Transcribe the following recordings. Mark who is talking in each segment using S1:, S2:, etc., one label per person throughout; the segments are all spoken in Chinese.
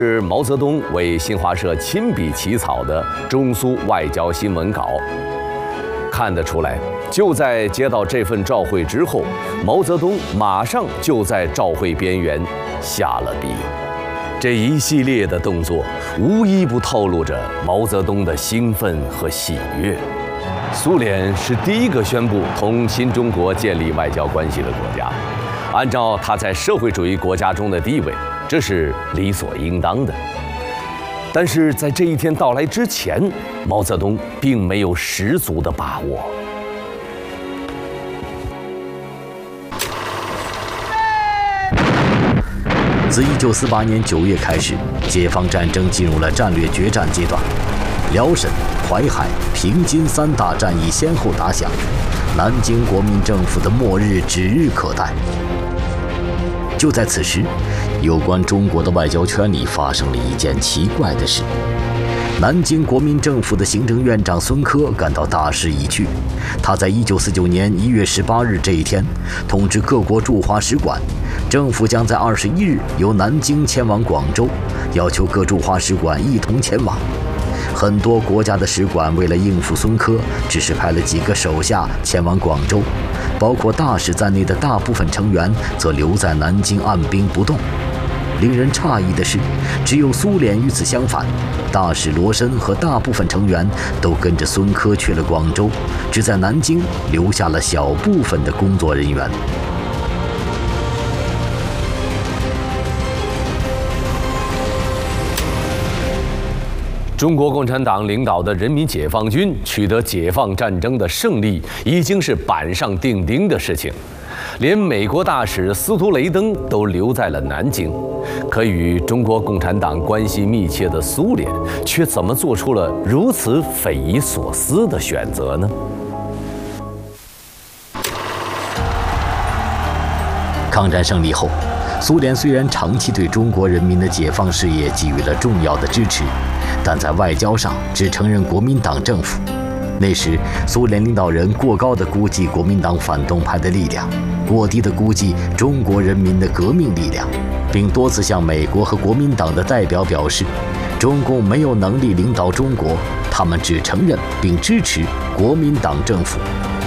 S1: 是毛泽东为新华社亲笔起草的中苏外交新闻稿。看得出来，就在接到这份照会之后，毛泽东马上就在照会边缘下了笔。这一系列的动作，无一不透露着毛泽东的兴奋和喜悦。苏联是第一个宣布同新中国建立外交关系的国家，按照它在社会主义国家中的地位，这是理所应当的。但是在这一天到来之前，毛泽东并没有十足的把握。
S2: 自1948年9月开始，解放战争进入了战略决战阶段，辽沈、淮海、平津3大战役先后打响，南京国民政府的末日指日可待。就在此时，有关中国的外交圈里发生了一件奇怪的事。南京国民政府的行政院长孙科感到大势已去，他在1949年1月18日这一天，通知各国驻华使馆，政府将在21日由南京迁往广州，要求各驻华使馆一同前往。很多国家的使馆为了应付孙科，只是派了几个手下前往广州，包括大使在内的大部分成员则留在南京按兵不动。令人诧异的是，只有苏联与此相反，大使罗申和大部分成员都跟着孙科去了广州，只在南京留下了小部分的工作人员。
S1: 中国共产党领导的人民解放军取得解放战争的胜利，已经是板上钉钉的事情。连美国大使斯图雷登都留在了南京，可与中国共产党关系密切的苏联，却怎么做出了如此匪夷所思的选择呢？
S2: 抗战胜利后，苏联虽然长期对中国人民的解放事业给予了重要的支持，但在外交上只承认国民党政府。那时，苏联领导人过高地估计国民党反动派的力量，过低地估计中国人民的革命力量，并多次向美国和国民党的代表表示，中共没有能力领导中国，他们只承认并支持国民党政府。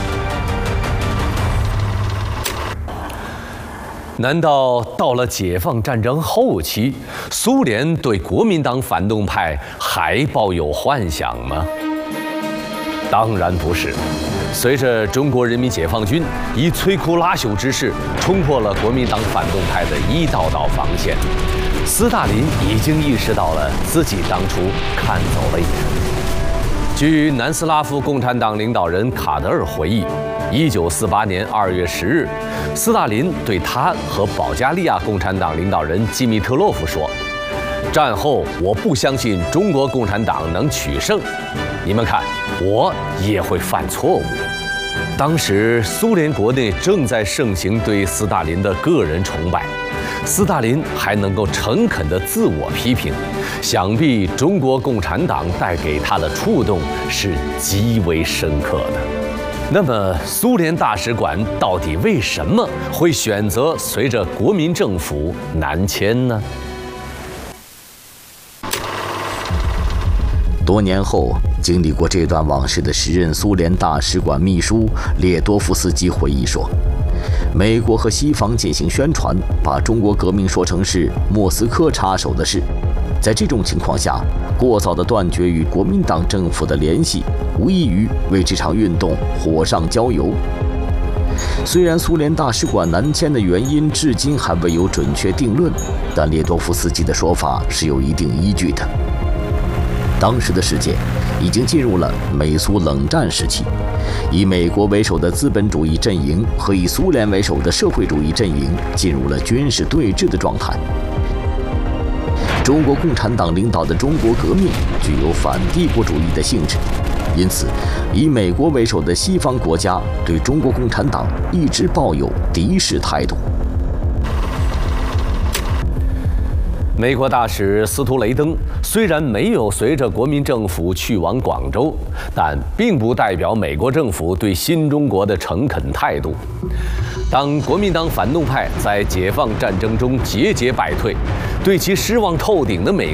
S1: 难道到了解放战争后期，苏联对国民党反动派还抱有幻想吗？当然不是。随着中国人民解放军以摧枯拉朽之势冲破了国民党反动派的一道道防线，斯大林已经意识到了自己当初看走了眼。据南斯拉夫共产党领导人卡德尔回忆，1948年2月10日，斯大林对他和保加利亚共产党领导人基米特洛夫说：“战后我不相信中国共产党能取胜，你们看，我也会犯错误。”当时苏联国内正在盛行对斯大林的个人崇拜，斯大林还能够诚恳地自我批评，想必中国共产党带给他的触动是极为深刻的。那么，苏联大使馆到底为什么会选择随着国民政府南迁呢？
S2: 多年后，经历过这段往事的时任苏联大使馆秘书列多夫斯基回忆说，美国和西方进行宣传，把中国革命说成是莫斯科插手的事。在这种情况下，过早地断绝与国民党政府的联系，无异于为这场运动火上浇油。虽然苏联大使馆南迁的原因至今还未有准确定论，但列多夫斯基的说法是有一定依据的。当时的世界已经进入了美苏冷战时期，以美国为首的资本主义阵营和以苏联为首的社会主义阵营进入了军事对峙的状态。中国共产党领导的中国革命具有反帝国主义的性质，因此，以美国为首的西方国家对中国共产党一直抱有敌视态度。
S1: 美国大使司徒雷登虽然没有随着国民政府去往广州，但并不代表美国政府对新中国的诚恳态度。当国民党反动派在解放战争中节节败退，对其失望透顶的美